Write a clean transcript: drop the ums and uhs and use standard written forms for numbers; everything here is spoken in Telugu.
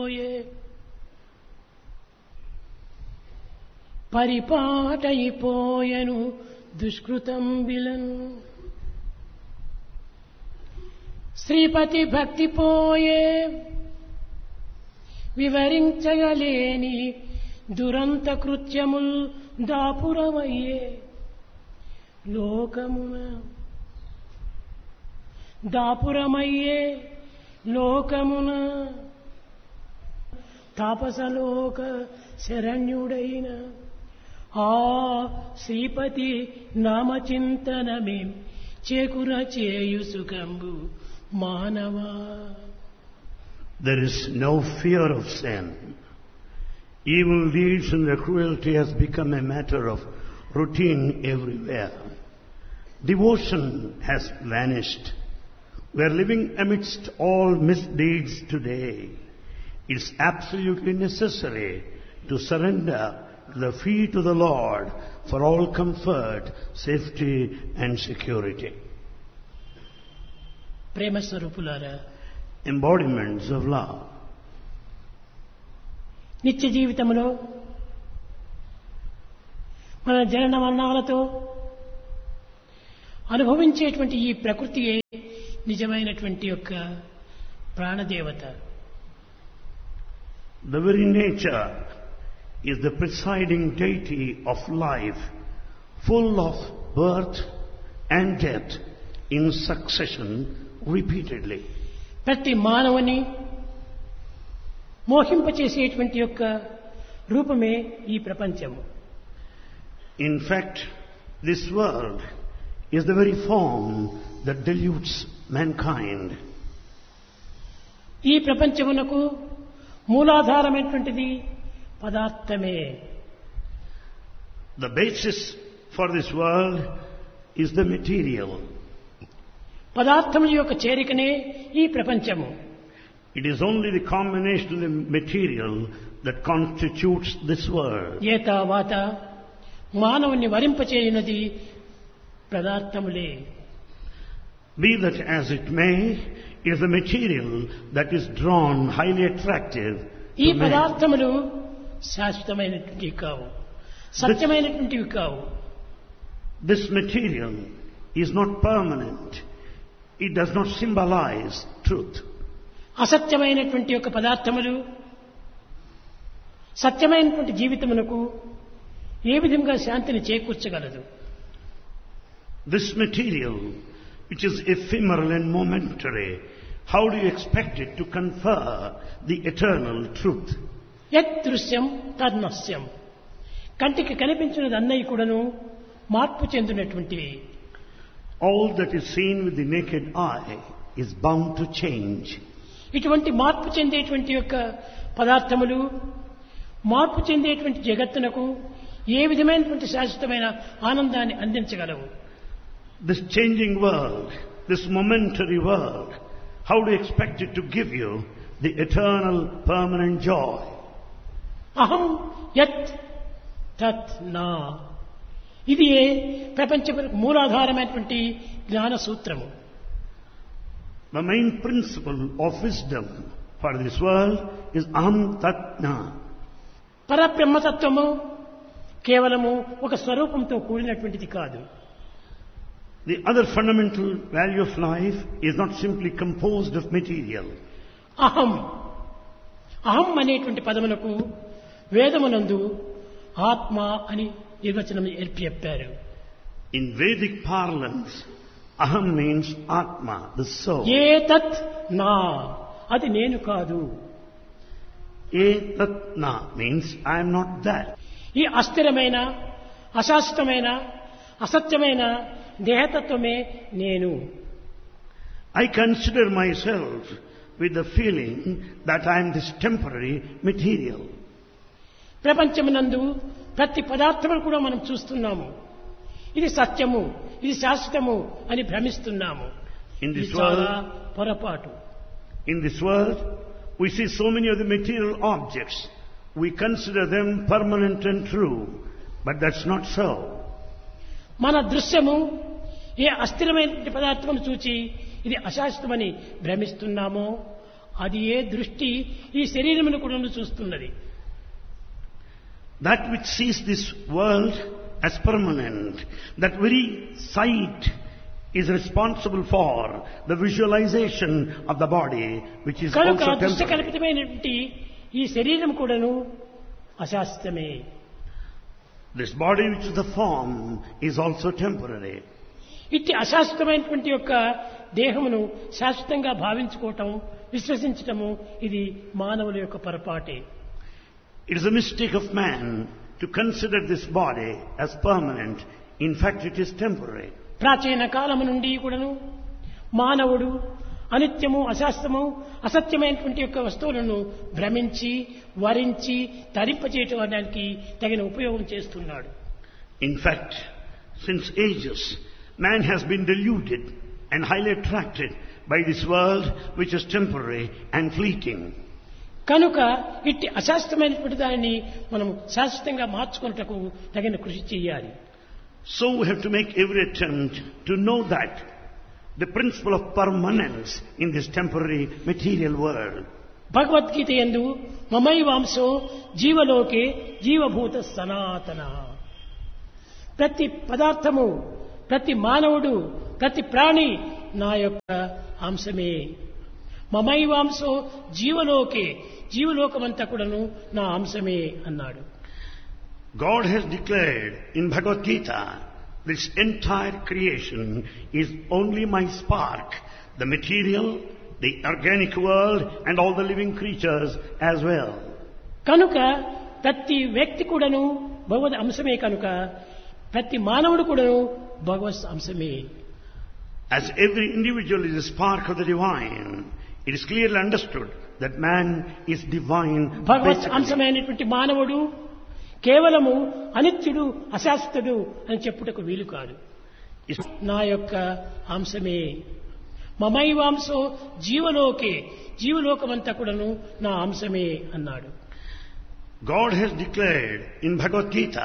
పరిపాటైపోయెను దుష్కృతం విలన్. శ్రీపతి భక్తి పోయే వివరించగలేని దురంత కృత్యముల్ దాపురమయ్యే లోకమున. దాపురమయ్యే లోకమున తాపసలోక శరణ్యుడైన ఆ శ్రీపతి నామచింతనమే చేకుర చేయు సుఖంబు మానవా. There is no fear of sin. Evil deeds and their cruelty has become a matter of routine everywhere. Devotion has vanished. We are living amidst all misdeeds today. It's absolutely necessary to surrender the feet of the Lord for all comfort, safety and security. ప్రేమ స్వరూపులారా, Embodiments of love. నిత్య జీవితంలో మన జనన మరణాలతో అనుభవించేటువంటి ఈ ప్రకృతియే నిజమైనటువంటి యొక్క ప్రాణదేవత. The very nature is the presiding deity of life, full of birth and death in succession repeatedly. ప్రతి మానవుని మోహింపచేసేటువంటి యొక్క రూపమే ఈ ప్రపంచము. In fact, this world is the very form that deludes mankind. ఈ ప్రపంచమునకు మూలాధారమైనటువంటిది పదార్థమే. The basis for this world is the material. పదార్థముల యొక్క చేరికనే ఈ ప్రపంచము. It is only the combination of the material that constitutes this world. ఏతావాత మానవుని వరింపచేయునది పదార్థములే. Be that as it may, it is the material that is drawn, highly attractive ఈ to man. పదార్థములు శాశ్వతమైనటువంటివి కావు, సత్యమైనటువంటివి కావు. This material is not permanent. It does not symbolize truth. అసత్యమైనటువంటి యొక్క పదార్థములు సత్యమైనటువంటి జీవితమునకు ఏ విధంగా శాంతిని చేకూర్చగలదు? This material, which is ephemeral and momentary, how do you expect it to confer the eternal truth? యత్ దృశ్యం తన్నస్యం. కంటికి కనిపించినది అన్నయ్య కూడాను మార్పు చెందినటువంటివి. All that is seen with the naked eye is bound to change. ఇటువంటి మార్పు చెందేటువంటి యొక్క పదార్థములు మార్పు చెందేటువంటి జగత్తునకు ఏ విధమైనటువంటి శాశ్వతమైన ఆనందాన్ని అందించగలవు? This changing world, this momentary world, how do you expect it to give you the eternal, permanent joy? అహం యత్ తత్ నా. ఇది ప్రపంచమునకు మూలాధారమైనటువంటి జ్ఞాన సూత్రము. The main principle of wisdom for this world is aham tat na. పరబ్రహ్మతత్వము కేవలము ఒక స్వరూపంతో కూడినటువంటిది కాదు. The other fundamental value of life is not simply composed of material. అహం అహం అనేటువంటి పదమునకు వేదమునందు ఆత్మ అని నిర్వచనం చెప్పారు. In Vedic parlance, aham means atma, the soul. ఏతత్ నా, అది నేను కాదు. Etat na means I am not that. ఈ అస్థిరమైన అశాశ్వతమైన అసత్యమైన దేహతత్వమే నేను. I consider myself with the feeling that I am this temporary material. ప్రపంచమునందు ప్రతి పదార్థమును కూడా మనం చూస్తున్నాము. ఇది సత్యము, ఇది శాశ్వతము అని భ్రమిస్తున్నాము. In ఇది this చాలా world, పొరపాటు. in this world, we see so many of the material objects. We consider them permanent and true, but that's not so. మన దృశ్యము ఏ అస్థిరమైన పదార్థమును చూచి ఇది అశాశ్వతమని భ్రమిస్తున్నామో అది ఏ దృష్టి ఈ శరీరమును కూడా చూస్తున్నది. That which sees this world as permanent, that very sight is responsible for the visualization of the body, which is కనుక also దృష్టి temporary. కల్పితమైనటువంటి ఈ శరీరం కూడాను అశాశ్వతమే. This body, which is the form, is also temporary. ఇట్టి అశాశ్వతమైనటువంటి యొక్క దేహమును శాశ్వతంగా భావించుకోవటం, విశ్వసించటము ఇది మానవుల యొక్క పొరపాటే. It is a mistake of man to consider this body as permanent. In fact, it is temporary. ప్రాచీన కాలము నుండి కూడాను మానవుడు అనిత్యము, అశాస్త్రము, అసత్యమైనటువంటి యొక్క వస్తువులను భ్రమించి, వరించి, తరింపచేయడానికి తగిన ఉపయోగం చేస్తున్నాడు. In fact, since ages, man has been deluded and highly attracted by this world which is temporary and fleeting. కనుక ఇట్టి అశాశ్వతమైనటువంటి దానిని మనం శాశ్వతంగా మార్చుకున్నటకు తగిన కృషి చేయాలి. So we have to make every attempt to know that the principle of permanence in this temporary material world. Bhagavad Gita యందు మమైవాంశో జీవలోకే జీవభూత సనాతన. ప్రతి పదార్థము, ప్రతి మానవుడు, ప్రతి ప్రాణి నా యొక్క అంశమే. మమైవాంశో జీవలోకే, జీవలోకమంతా కూడాను నా అంశమే అన్నాడు. God has declared in Bhagavad Gita, this entire creation is only my spark, the material, the organic world and all the living creatures as well. కనుక ప్రతి వ్యక్తి కూడాను భగవద్ అంశమే. కనుక ప్రతి మానవుడు కూడాను భగవత్ అంశమే. As every individual is a spark of the divine, it is clearly understood that man is divine. భగవత్ అంశమైనటువంటి మానవుడు కేవలము అనిత్యుడు, అశాశ్వతుడు అని చెప్పుటకు వీలు కాదు. నా యొక్క అంశమే. మమైవాంశో జీవలోకే, జీవలోకమంతా కూడాను నా అంశమే అన్నాడు. God has declared in Bhagavad Gita